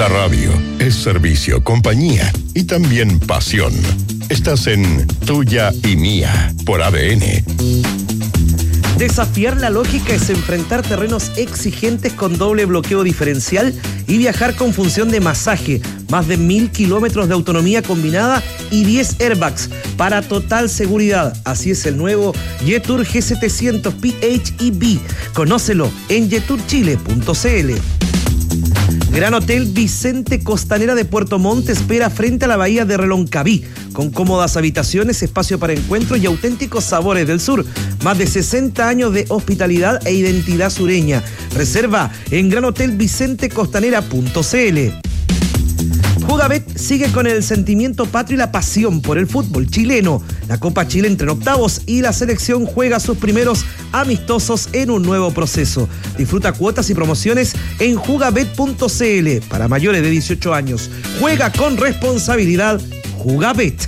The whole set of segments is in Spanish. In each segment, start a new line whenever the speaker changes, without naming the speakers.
La radio es servicio, compañía y también pasión. Estás en Tuya y Mía por ADN.
Desafiar la lógica es enfrentar terrenos exigentes con doble bloqueo diferencial y viajar con función de masaje, más de 1000 kilómetros de autonomía combinada y 10 airbags para total seguridad. Así es el nuevo Jetour G700 PHEV. Conócelo en jeturchile.cl. Gran Hotel Vicente Costanera de Puerto Montt espera frente a la bahía de Reloncaví, con cómodas habitaciones, espacio para encuentros y auténticos sabores del sur. Más de 60 años de hospitalidad e identidad sureña. Reserva en granhotelvicentecostanera.cl. Jugabet sigue con el sentimiento patrio y la pasión por el fútbol chileno. La Copa Chile entra en octavos y la selección juega sus primeros amistosos en un nuevo proceso. Disfruta cuotas y promociones en jugabet.cl para mayores de 18 años. Juega con responsabilidad. Jugabet.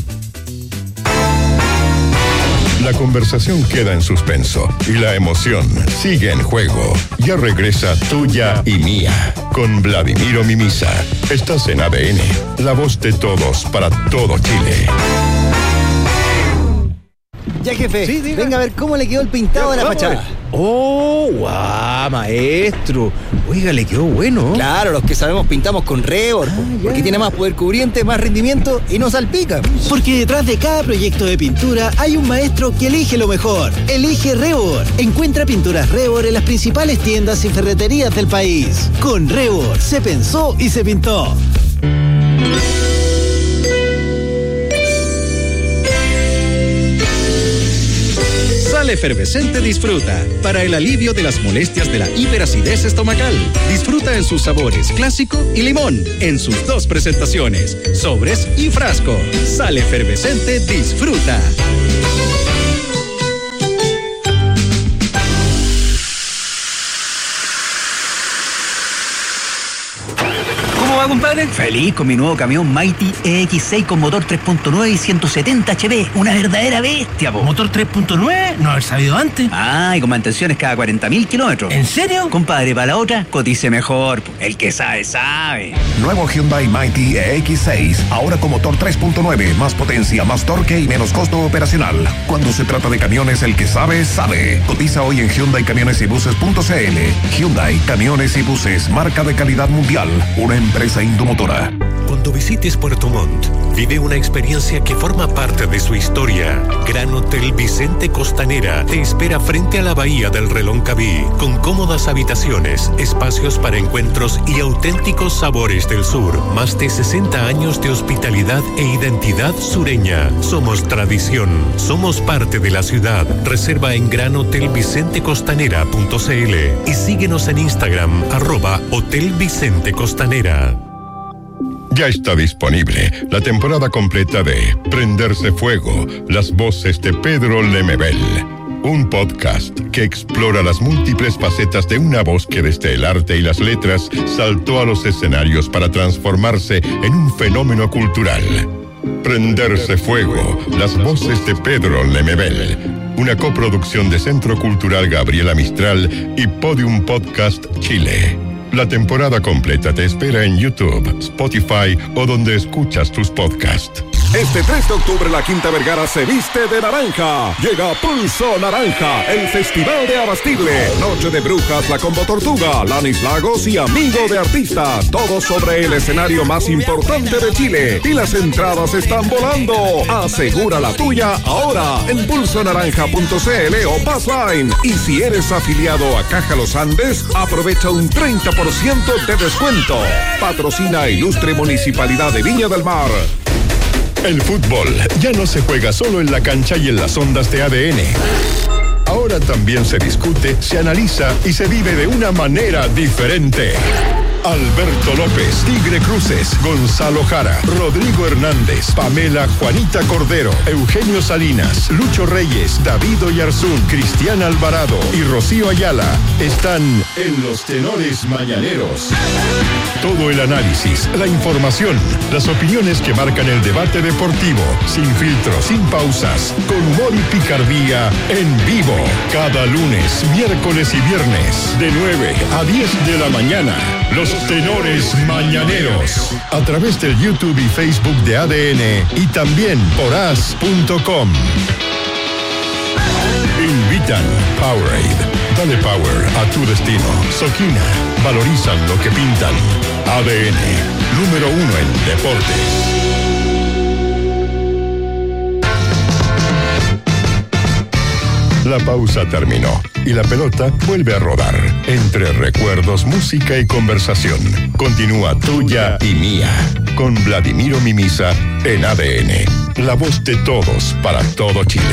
La conversación queda en suspenso y la emoción sigue en juego. Ya regresa Tuya y Mía con Vladimiro Mimisa. Estás en ADN, la voz de todos para todo Chile.
Ya, jefe, sí, venga a ver cómo le quedó el pintado de la fachada.
¡Oh, guau, maestro! Oiga, le quedó bueno.
Claro, los que sabemos pintamos con Rebord, porque tiene más poder cubriente, más rendimiento y no salpica.
Porque detrás de cada proyecto de pintura hay un maestro que elige lo mejor. Elige Rebord. Encuentra pinturas Rebord en las principales tiendas y ferreterías del país. Con Rebord se pensó y se pintó.
Sal Efervescente Disfruta, para el alivio de las molestias de la hiperacidez estomacal. Disfruta en sus sabores clásico y limón, en sus dos presentaciones, sobres y frasco. Sal Efervescente Disfruta.
Compadre, feliz con mi nuevo camión Mighty EX6 con motor 3.9 y 170 HP, una verdadera bestia, po.
¿Motor 3.9? No haber sabido antes.
Ah, y con mantenciones cada 40.000 kilómetros.
¿En serio?
Compadre, para la otra, cotice mejor, po. El que sabe, sabe.
Nuevo Hyundai Mighty EX6, ahora con motor 3.9, más potencia, más torque y menos costo operacional. Cuando se trata de camiones, el que sabe, sabe. Cotiza hoy en HyundaiCamionesYbuses.cl. Hyundai Camiones y Buses, marca de calidad mundial, una empresa Indomotora.
Cuando visites Puerto Montt, vive una experiencia que forma parte de su historia. Gran Hotel Vicente Costanera te espera frente a la bahía del Reloncaví, con cómodas habitaciones, espacios para encuentros y auténticos sabores del sur. Más de 60 años de hospitalidad e identidad sureña. Somos tradición, somos parte de la ciudad. Reserva en granhotelvicentecostanera.cl y síguenos en Instagram, @Hotel Vicente Costanera.
Ya está disponible la temporada completa de Prenderse Fuego, las voces de Pedro Lemebel. Un podcast que explora las múltiples facetas de una voz que desde el arte y las letras saltó a los escenarios para transformarse en un fenómeno cultural. Prenderse Fuego, las voces de Pedro Lemebel. Una coproducción de Centro Cultural Gabriela Mistral y Podium Podcast Chile. La temporada completa te espera en YouTube, Spotify o donde escuchas tus podcasts.
Este 3 de octubre la Quinta Vergara se viste de naranja. Llega Pulso Naranja, el festival de abastible. Noche de Brujas, la Combo Tortuga, Lanis Lagos y Amigo de Artistas. Todo sobre el escenario más importante de Chile. Y las entradas están volando. Asegura la tuya ahora en pulsonaranja.cl o Passline. Y si eres afiliado a Caja Los Andes, aprovecha un 30% de descuento. Patrocina Ilustre Municipalidad de Viña del Mar.
El fútbol ya no se juega solo en la cancha y en las ondas de ADN. Ahora también se discute, se analiza y se vive de una manera diferente. Alberto López, Tigre Cruces, Gonzalo Jara, Rodrigo Hernández, Pamela Juanita Cordero, Eugenio Salinas, Lucho Reyes, David Oyarzún, Cristian Alvarado y Rocío Ayala están en Los Tenores Mañaneros. Todo el análisis, la información, las opiniones que marcan el debate deportivo, sin filtros, sin pausas, con humor y picardía, en vivo. Cada lunes, miércoles y viernes, de 9 a 10 de la mañana. Los Tenores Mañaneros. A través del YouTube y Facebook de ADN y también por as.com. Invitan Powerade. Dale power a tu destino. Soquina. Valorizan lo que pintan. ADN. Número 1 en deportes. La pausa terminó y la pelota vuelve a rodar. Entre recuerdos, música y conversación. Continúa Tuya y Mía. Con Vladimiro Mimisa en ADN. La voz de todos para todo Chile.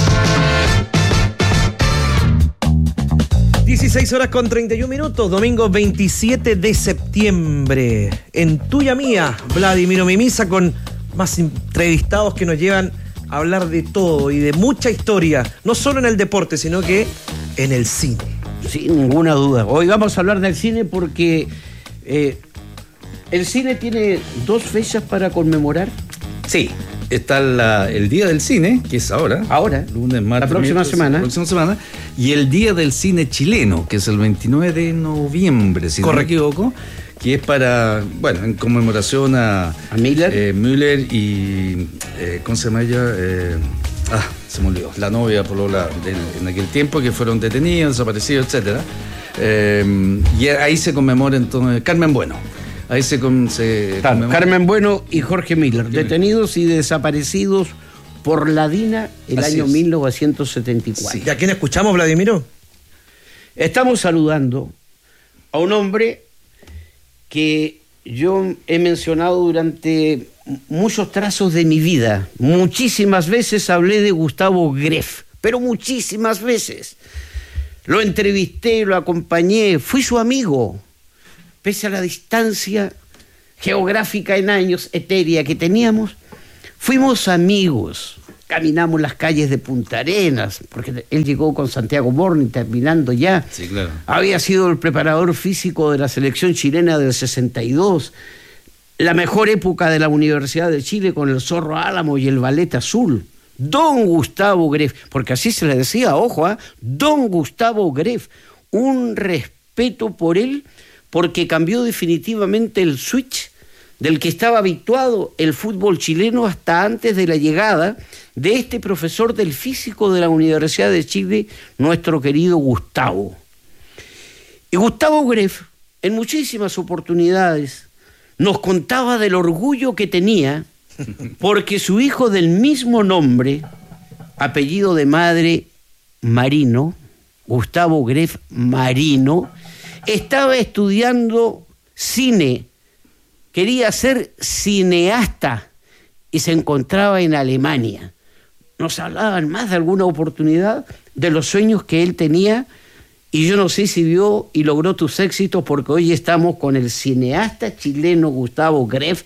16:31, domingo 27 de septiembre. En Tuya Mía, Vladimiro Mimisa, con más entrevistados que nos llevan a hablar de todo y de mucha historia, no solo en el deporte, sino que en el cine.
Sin ninguna duda. Hoy vamos a hablar del cine porque el cine tiene 2 fechas para conmemorar.
Sí, está el Día del Cine, que es ahora, lunes, martes,
la próxima semana,
y el Día del Cine Chileno, que es el 29 de noviembre, si no me equivoco, que es para, bueno, en conmemoración a
Müller.
Müller y, ¿cómo se llama ella? Se me olvidó, la novia polola en aquel tiempo, que fueron detenidos, desaparecidos, etcétera. Y ahí se conmemora entonces Carmen Bueno. Ahí se conmemora.
Carmen Bueno y Jorge Müller, detenidos y desaparecidos por la DINA el año 1974.
Sí. ¿Y a quién escuchamos, Vladimiro?
Estamos saludando a un hombre que yo he mencionado durante muchos trazos de mi vida. Muchísimas veces hablé de Gustavo Greff, pero muchísimas veces. Lo entrevisté, lo acompañé, fui su amigo. Pese a la distancia geográfica en años, etérea que teníamos, fuimos amigos. Caminamos las calles de Punta Arenas, porque él llegó con Santiago Morning terminando ya.
Sí, claro.
Había sido el preparador físico de la selección chilena del 62, la mejor época de la Universidad de Chile con el Zorro Álamo y el Ballet Azul. Don Gustavo Greff, porque así se le decía, ojo, Don Gustavo Greff. Un respeto por él, porque cambió definitivamente el switch del que estaba habituado el fútbol chileno hasta antes de la llegada de este profesor del físico de la Universidad de Chile, nuestro querido Gustavo. Y Gustavo Greff, en muchísimas oportunidades, nos contaba del orgullo que tenía porque su hijo del mismo nombre, apellido de madre Marino, Gustavo Greff Marino, estaba estudiando cine, quería ser cineasta y se encontraba en Alemania. Nos hablaban más de alguna oportunidad de los sueños que él tenía y yo no sé si vio y logró tus éxitos, porque hoy estamos con el cineasta chileno Gustavo Greff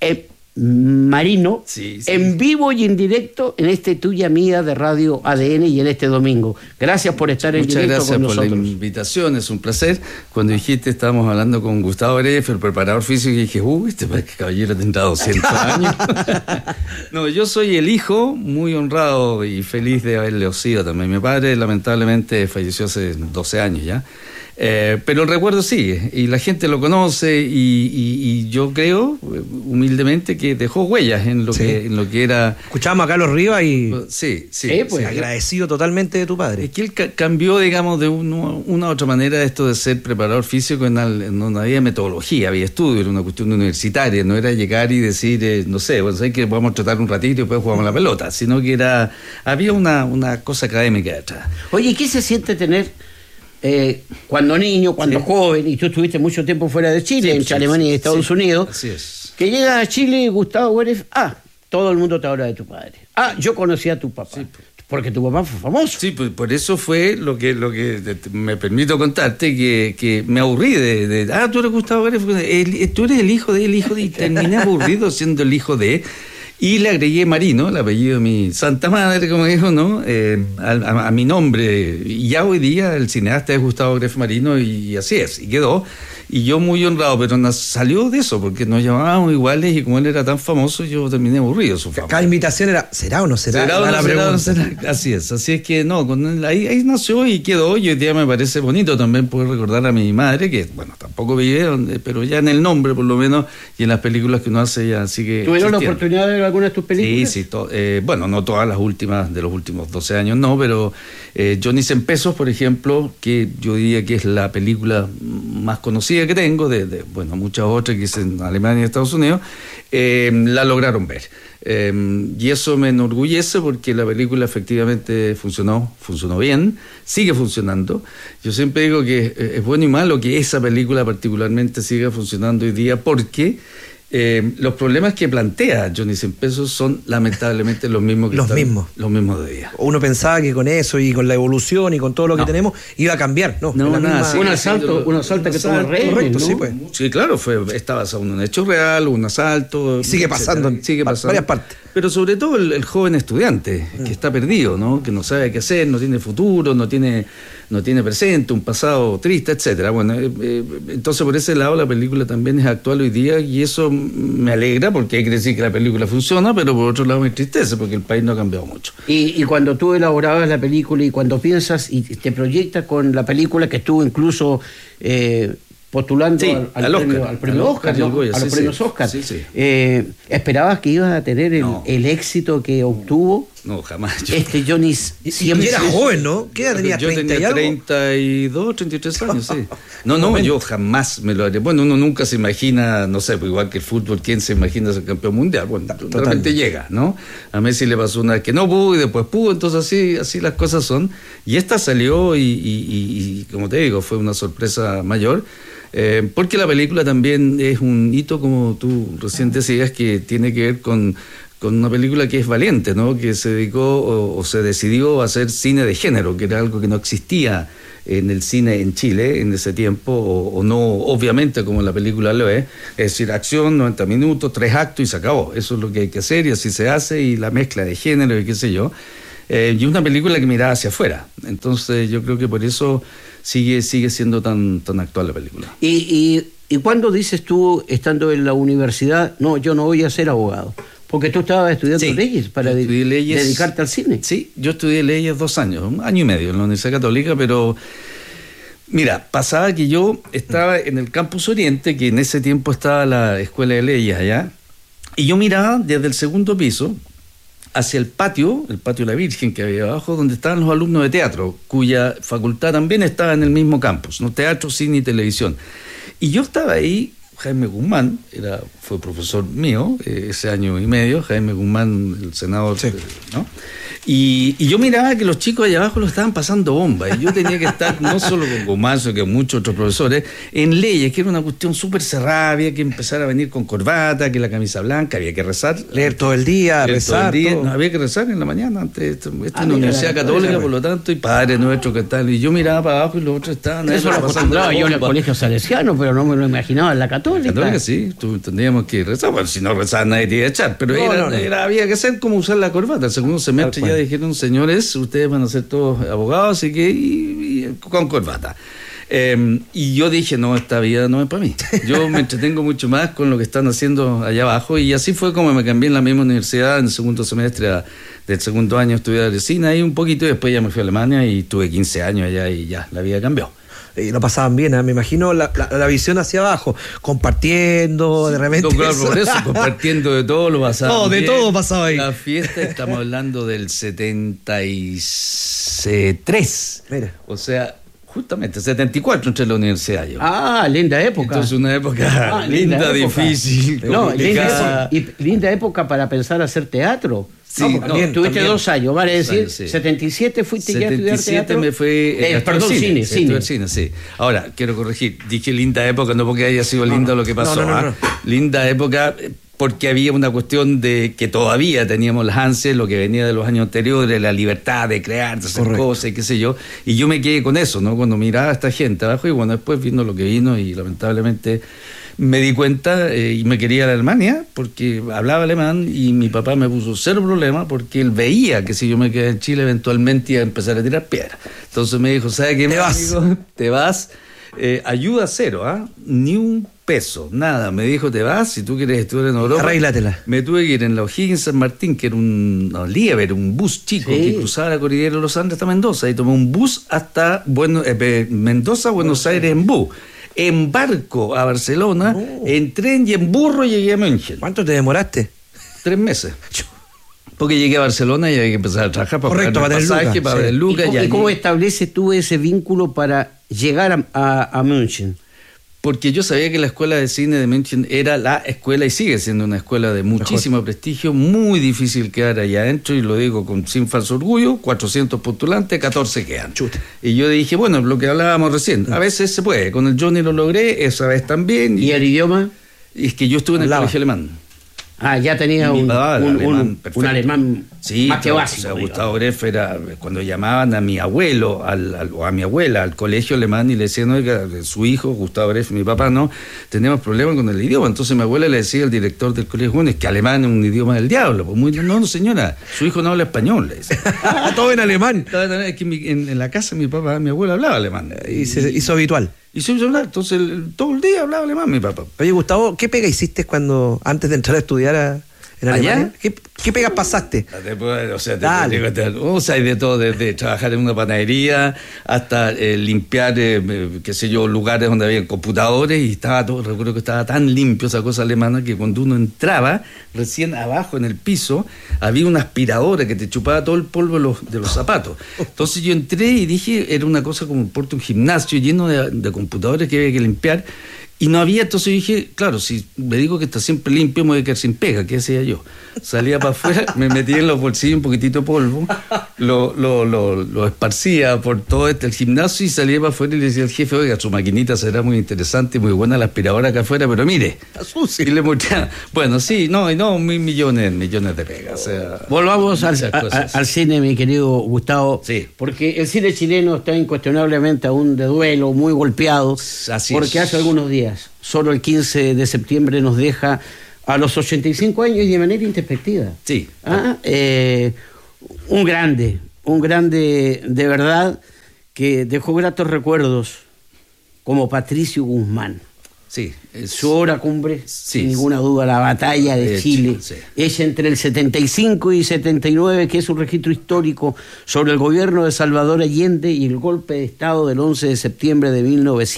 Marino, en vivo y en directo en este Tuya Mía de Radio ADN y en este domingo. Gracias por estar en directo con nosotros.
Muchas gracias por la invitación, es un placer. Cuando dijiste, estábamos hablando con Gustavo Greff, el preparador físico, y dije, este caballero tendrá 200 años. No, yo soy el hijo, muy honrado y feliz de haberle sido también. Mi padre lamentablemente falleció hace 12 años ya. Pero el recuerdo sigue y la gente lo conoce y yo creo humildemente que dejó huellas en lo que era.
Escuchábamos a Carlos Rivas y
pues,
agradecido totalmente de tu padre.
Es que él cambió, digamos, de una u otra manera esto de ser preparador físico en donde había metodología, había estudio, era una cuestión universitaria, no era llegar y decir, no sé, bueno, sé que vamos a tratar un ratito y después jugamos la pelota, sino que había una cosa académica detrás.
Oye, ¿qué se siente tener cuando niño, cuando joven, y tú estuviste mucho tiempo fuera de Chile, entre Alemania y Estados Unidos,
así es,
que llega a Chile Gustavo Greff, todo el mundo te habla de tu padre, yo conocí a tu papá, porque tu papá fue famoso.
Sí, pues por eso fue lo que me permito contarte, que me aburrí tú eres Gustavo Greff, tú eres el hijo de él, y terminé aburrido siendo el hijo de. Y le agregué Marino, el apellido de mi santa madre, como dijo, ¿no? A mi nombre. Y ya hoy día el cineasta es Gustavo Greff Marino y así es, y quedó. Y yo muy honrado, pero salió de eso, porque nos llamábamos iguales y como él era tan famoso, yo terminé aburrido su fama.
Cada invitación era, ¿será o no será?
¿Será o no será? Así es que no, con él, ahí nació y quedó, y hoy día me parece bonito también poder recordar a mi madre, que bueno, tampoco vive, pero ya en el nombre por lo menos, y en las películas que uno hace ya sigue.
¿Tuvieron la oportunidad de ver alguna de tus películas?
Sí, bueno, no todas las últimas, de los últimos 12 años no, pero Johnny 100 pesos, por ejemplo, que yo diría que es la película más conocida que tengo, bueno, muchas otras que hice en Alemania y Estados Unidos, la lograron ver. Y eso me enorgullece porque la película efectivamente funcionó bien, sigue funcionando. Yo siempre digo que es bueno y malo que esa película particularmente siga funcionando hoy día porque los problemas que plantea Johnny 100 pesos son lamentablemente los mismos los mismos de día.
Uno pensaba que con eso y con la evolución y con todo lo que tenemos iba a cambiar, ¿no?
Nada, un asalto que tuvo el rey.
Correcto,
¿no?
sí, pues.
Sí, claro, está basado en un hecho real, un asalto.
Sigue pasando en varias partes.
Pero sobre todo el joven estudiante que está perdido, ¿no? Que no sabe qué hacer, no tiene futuro, no tiene presente, un pasado triste, etcétera. Bueno, entonces por ese lado la película también es actual hoy día y eso me alegra porque hay que decir que la película funciona, pero por otro lado me entristece porque el país no ha cambiado mucho.
Y cuando tú elaborabas la película y cuando piensas y te proyectas con la película que estuvo incluso postulando al premio Oscar, ¿no? A los premios Oscar.
Sí, sí.
¿Esperabas que ibas a tener el éxito que obtuvo?
No, jamás.
Johnny
siempre era joven, ¿no? ¿Qué edad tenías?
Yo tenía 32, 33 años, sí. No, yo jamás me lo haría. Bueno, uno nunca se imagina, no sé, pues igual que el fútbol, ¿quién se imagina ser campeón mundial? Bueno, de repente llega, ¿no? A Messi le pasó una vez que no pudo y después pudo, entonces así las cosas son. Y esta salió y como te digo, fue una sorpresa mayor. Porque la película también es un hito, como tú recién decías, que tiene que ver con una película que es valiente, ¿no? Que se dedicó o se decidió a hacer cine de género, que era algo que no existía en el cine en Chile en ese tiempo, o no, obviamente, como la película lo es decir, acción, 90 minutos, 3 actos y se acabó. Eso es lo que hay que hacer y así se hace, y la mezcla de género y qué sé yo. Y una película que miraba hacia afuera. Entonces yo creo que por eso sigue siendo tan actual la película.
¿Y cuándo dices tú, estando en la universidad, no, yo no voy a ser abogado? Porque tú estabas estudiando leyes para dedicarte al cine.
Sí, yo estudié leyes 2 años, 1 año y medio en la Universidad Católica, pero mira, pasaba que yo estaba en el Campus Oriente, que en ese tiempo estaba la Escuela de Leyes allá, y yo miraba desde el segundo piso hacia el patio de la Virgen que había abajo, donde estaban los alumnos de teatro, cuya facultad también estaba en el mismo campus, no teatro, cine y televisión. Y yo estaba ahí, Jaime Guzmán, fue profesor mío ese año y medio, Jaime Guzmán, el senador, ¿no? Y yo miraba que los chicos allá abajo lo estaban pasando bomba, y yo tenía que estar no solo con Guzmán, sino que muchos otros profesores, en leyes, que era una cuestión súper cerrada, había que empezar a venir con corbata, que la camisa blanca, había que rezar.
Leer todo el día, rezar.
No, había que rezar en la mañana, esto es una universidad católica, por lo tanto, y Padre Nuestro, que tal, y yo miraba para abajo y los otros estaban...
Eso lo acostumbraba yo en el colegio salesiano, pero no me lo imaginaba en la católica.
La católica sí, tendríamos que rezar, bueno, si no rezaba nadie te iba a echar, pero había que hacer como usar la corbata. El segundo semestre ya dijeron, señores, ustedes van a ser todos abogados, así que y con corbata. Y yo dije, no, esta vida no es para mí. Yo me entretengo mucho más con lo que están haciendo allá abajo, y así fue como me cambié en la misma universidad en el segundo semestre del segundo año a estudiar cine, ahí un poquito, y después ya me fui a Alemania y tuve 15 años allá y ya, la vida cambió.
Y lo pasaban bien, me imagino la visión hacia abajo, compartiendo, de repente.
No, claro, por eso, compartiendo de todo lo pasaba.
No, de todo pasaba ahí.
La fiesta, estamos hablando del 73.
Mira.
O sea, justamente, 74 entre la universidad yo.
Ah, linda época.
Entonces una época linda, difícil.
No, linda época para pensar hacer teatro.
Sí,
tuviste 2 años, vale decir, sí. 77 fuiste ya a estudiar teatro.
77 me fue...
perdón, cine.
Sí. Ahora, quiero corregir, dije linda época, no porque haya sido lindo lo que pasó.
No.
Linda época porque había una cuestión de que todavía teníamos las ansias, lo que venía de los años anteriores, la libertad de crear, de hacer cosas y qué sé yo, y yo me quedé con eso, ¿no? Cuando miraba a esta gente abajo, y bueno, después vino lo que vino, y lamentablemente me di cuenta y me quería ir a Alemania, porque hablaba alemán, y mi papá me puso cero problema, porque él veía que si yo me quedaba en Chile, eventualmente iba a empezar a tirar piedras. Entonces me dijo, ¿sabes qué? Te vas, ayuda cero, ni un peso, nada. Me dijo, te vas, si tú quieres estudiar en Europa.
Arréglatela.
Me tuve que ir en la O'Higgins San Martín, que era un Lieber, un bus chico que cruzaba la cordillera de los Andes hasta Mendoza, y tomé un bus hasta Mendoza, Buenos Aires en bus. En barco a Barcelona, en tren y en burro llegué a München.
¿Cuánto te demoraste?
3 meses. Porque llegué a Barcelona y había que empezar a trabajar para pagar el pasaje, para ver Lucas.
¿Y cómo estableces tú ese vínculo para llegar a München?
Porque yo sabía que la escuela de cine de München era la escuela, y sigue siendo una escuela de muchísimo prestigio, muy difícil quedar allá adentro, y lo digo sin falso orgullo, 400 postulantes, 14 quedan. Chuta. Y yo dije, bueno, lo que hablábamos recién, a veces se puede, con el Johnny lo logré, esa vez también.
¿Y el idioma?
Y es que yo estuve en el colegio alemán.
Ya tenía un alemán más que básico.
O sea, Gustavo Greff era, cuando llamaban a mi abuelo o a mi abuela al colegio alemán y le decían, oiga, su hijo, Gustavo Greff, mi papá, no, tenemos problemas con el idioma. Entonces mi abuela le decía al director del colegio, bueno, es que alemán es un idioma del diablo. Pues no, señora, su hijo no habla español, le dice.
Todo en alemán.
Es que en la casa de mi abuela hablaba alemán.
Y se hizo habitual.
Y se hizo hablar, entonces todo el día hablaba alemán mi papá.
Oye, Gustavo, ¿qué pega hiciste antes de entrar a estudiar en Alemania? ¿Qué pegas pasaste?
O sea, hay de todo, desde trabajar en una panadería hasta limpiar, qué sé yo, lugares donde había computadores, y estaba todo, recuerdo que estaba tan limpio esa cosa alemana que cuando uno entraba, recién abajo en el piso, había una aspiradora que te chupaba todo el polvo de los zapatos. Entonces yo entré y dije, era una cosa como un gimnasio lleno de computadores que había que limpiar. Y no había, entonces dije, claro, si me digo que está siempre limpio, me voy a quedar sin pega, ¿qué hacía yo? Salía para afuera, me metía en los bolsillos un poquitito de polvo, lo esparcía por todo el gimnasio, y salía para afuera y le decía al jefe, oiga, su maquinita será muy interesante, muy buena la aspiradora acá afuera, pero mire, está sucia. Y le mostraba, bueno, sí, millones de pegas. O sea,
volvamos al cine, mi querido Gustavo, porque el cine chileno está incuestionablemente aún de duelo, muy golpeado, porque hace algunos días, solo el 15 de septiembre nos deja a los 85 años y de manera introspectiva.
Sí.
Un grande de verdad, que dejó gratos recuerdos, como Patricio Guzmán.
Sí.
Su obra cumbre, sin ninguna duda, La Batalla de Chile. Es entre el 75 y 79, que es un registro histórico sobre el gobierno de Salvador Allende y el golpe de Estado del 11 de septiembre de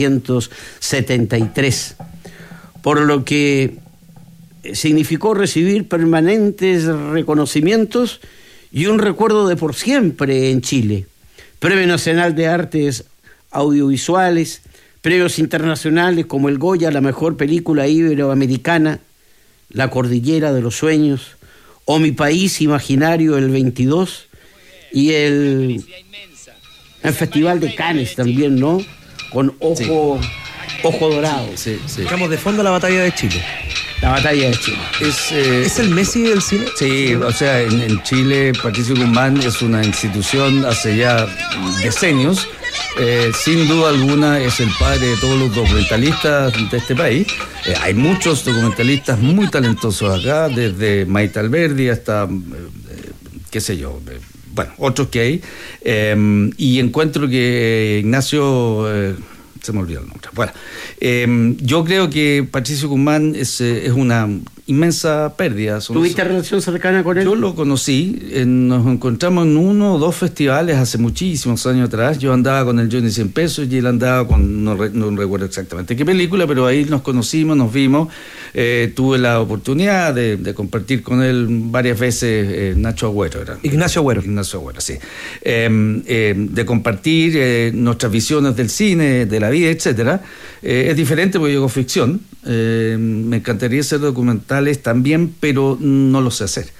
1973. Por lo que significó recibir permanentes reconocimientos y un recuerdo de por siempre en Chile. Premio Nacional de Artes Audiovisuales, premios internacionales como el Goya, la mejor película iberoamericana, La Cordillera de los Sueños, o Mi País Imaginario el 22, y el Festival de Cannes también, ¿no? Con Ojo Dorado.
Estamos de fondo la Batalla de Chile.
La Batalla de Chile.
¿Es el Messi del cine?
Sí, o sea, en Chile Patricio Guzmán es una institución hace ya decenios. Sin duda alguna es el padre de todos los documentalistas de este país. Hay muchos documentalistas muy talentosos acá, desde Maite Alberdi hasta, qué sé yo, otros que hay. Y encuentro que Ignacio... se me olvidó el nombre. Bueno, yo creo que Patricio Guzmán es una inmensa pérdida.
¿Tuviste relación cercana con él?
Yo lo conocí, nos encontramos en 1 o 2 festivales hace muchísimos años atrás. Yo andaba con el Johnny 100 pesos y él andaba con, no recuerdo exactamente qué película, pero ahí nos conocimos, nos vimos. Tuve la oportunidad de compartir con él varias veces Ignacio Agüero, sí. De compartir nuestras visiones del cine, de la vida, etcétera. Es diferente porque yo hago ficción. Me encantaría hacer documentales también, pero no lo sé hacer.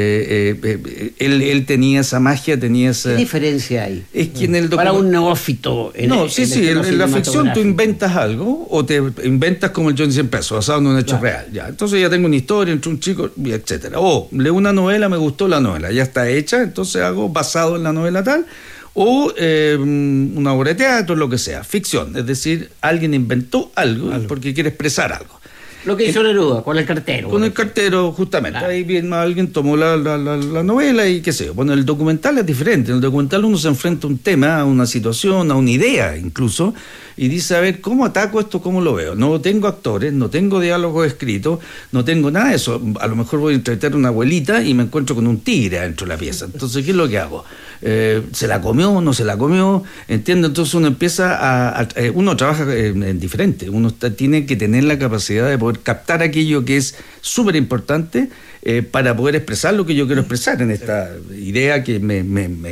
Él tenía esa magia, tenía esa...
¿Qué diferencia hay?
Es que en el
para un neófito.
En la ficción tú inventas algo o te inventas como el Johnny 100 pesos, basado en un hecho real. Ya. Entonces ya tengo una historia entre un chico, etcétera. O leo una novela, me gustó la novela, ya está hecha, entonces hago basado en la novela tal. O una obra de teatro, lo que sea, ficción. Es decir, alguien inventó algo porque quiere expresar algo.
Lo que hizo Neruda, con el cartero.
Con el cartero, justamente. Claro. Ahí bien, alguien tomó la novela y qué sé yo. Bueno, el documental es diferente. En el documental uno se enfrenta a un tema, a una situación, a una idea incluso, y dice, a ver, ¿cómo ataco esto? ¿Cómo lo veo? No tengo actores, no tengo diálogos escritos, no tengo nada de eso. A lo mejor voy a entrevistar a una abuelita y me encuentro con un tigre adentro de la pieza. Entonces, ¿qué es lo que hago? ¿Se la comió? ¿No se la comió? ¿Entiendes? Entonces uno empieza uno trabaja en diferente. Uno tiene que tener la capacidad de poder captar aquello que es súper importante para poder expresar lo que yo quiero expresar en esta idea que me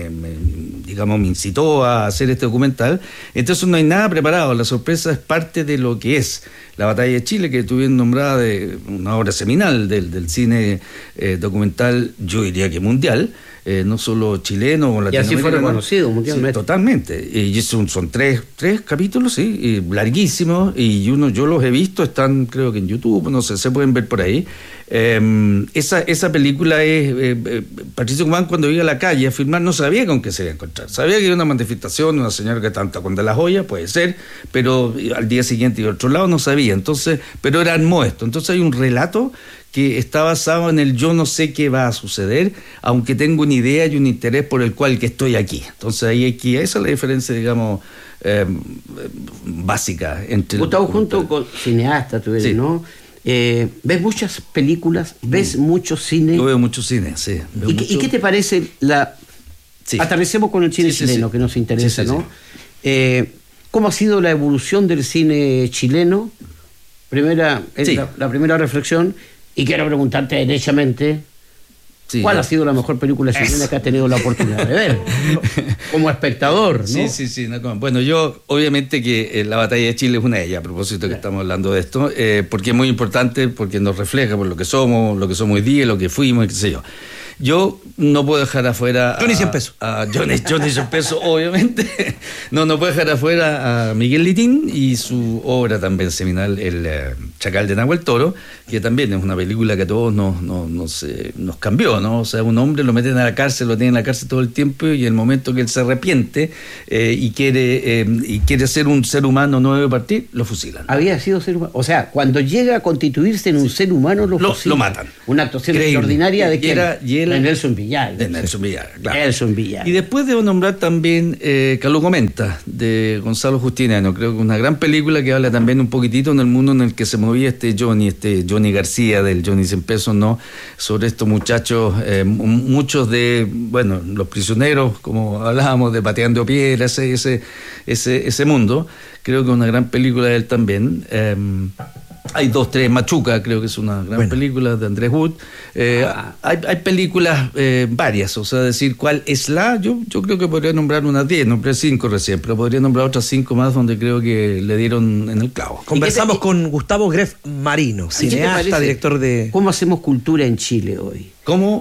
incitó a hacer este documental. Entonces no hay nada preparado, la sorpresa es parte de lo que es la Batalla de Chile, que estuvieron nombrada de una obra seminal del cine documental, yo diría que mundial, no solo chileno o latinoamericano.
Y así fue reconocido mundialmente.
Sí, totalmente. Y son tres capítulos, sí, larguísimos, y yo los he visto, están creo que en YouTube, no sé, se pueden ver por ahí. Esa película es Patricio Guzmán, cuando iba a la calle a filmar, no sabía con qué se iba a encontrar. Sabía que era una manifestación, una señora que tanta con de la joya, puede ser, pero al día siguiente iba a otro lado, no sabía. Entonces, pero era armó esto. Entonces hay un relato que está basado en el yo no sé qué va a suceder, aunque tengo una idea y un interés por el cual que estoy aquí. Entonces esa es la diferencia, digamos, básica entre...
Gustavo, junto con cineasta, tú eres, sí, ¿no? ¿Ves muchas películas? ¿Ves mucho cine?
Yo veo mucho cine, sí.
¿Y qué te parece Sí. Aterricemos con el cine chileno, que nos interesa, ¿no? ¿Cómo ha sido la evolución del cine chileno? La primera reflexión. Y quiero preguntarte derechamente, ¿cuál ha sido la mejor película chilena que has tenido la oportunidad de ver? Como espectador, ¿no?
Sí. Bueno, yo, obviamente que la Batalla de Chile es una de ellas, a propósito que estamos hablando de esto, porque es muy importante, porque nos refleja por lo que somos hoy día, lo que fuimos, qué sé yo. Yo no puedo dejar afuera
Johnny 100 pesos.
Johnny 100 pesos, obviamente. No puedo dejar afuera a Miguel Litín y su obra también seminal, El Chacal de Nahuel Toro, que también es una película que a todos nos cambió, ¿no? O sea, un hombre lo meten a la cárcel, lo tienen en la cárcel todo el tiempo, y en el momento que él se arrepiente y quiere ser un ser humano nuevo de partir, lo fusilan.
Había sido ser humano. O sea, cuando llega a constituirse en un ser humano, lo fusilan.
Lo matan.
Una actuación extraordinaria de
quién.
De Nelson Villar.
Claro.
Nelson Villar.
Y después debo nombrar también Caló Comenta, de Gonzalo Justiniano. Creo que una gran película que habla también un poquitito en el mundo en el que se movía este Johnny García, del Johnny 100 pesos, ¿no? Sobre estos muchachos, muchos de, los prisioneros, como hablábamos, de Pateando Piedra, ese mundo. Creo que una gran película de él también. Hay 2, 3, Machuca, creo que es una gran película de Andrés Wood. Hay películas varias, o sea, decir cuál es yo creo que podría nombrar unas 10, nombré 5 recién, pero podría nombrar otras 5 más donde creo que le dieron en el clavo.
Conversamos con Gustavo Greff Marino, cineasta, director de...
¿Cómo hacemos cultura en Chile hoy?
¿Cómo